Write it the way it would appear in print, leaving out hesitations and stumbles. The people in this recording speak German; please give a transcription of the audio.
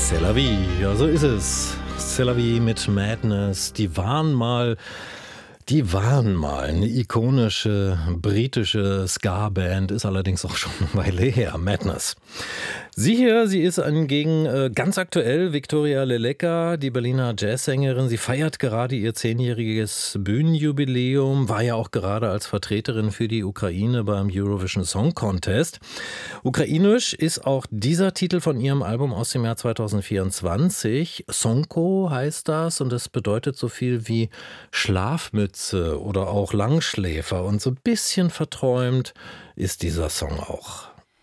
C'est la vie, ja, so ist es. C'est la vie mit Madness. Die waren mal eine ikonische britische Ska-Band, ist allerdings auch schon eine Weile her, Madness. Sie ist hingegen ganz aktuell, Victoria Leleka, die Berliner Jazzsängerin. Sie feiert gerade ihr 10-jähriges Bühnenjubiläum, war ja auch gerade als Vertreterin für die Ukraine beim Eurovision Song Contest. Ukrainisch ist auch dieser Titel von ihrem Album aus dem Jahr 2024. Sonko heißt das und das bedeutet so viel wie Schlafmütze oder auch Langschläfer. Und so ein bisschen verträumt ist dieser Song auch.